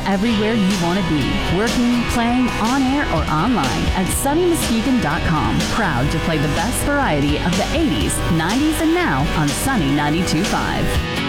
everywhere you want to be, working, playing, on air, or online at SunnyMuskegon.com. Proud to play the best variety of the 80s, 90s, and now on Sunny 92.5.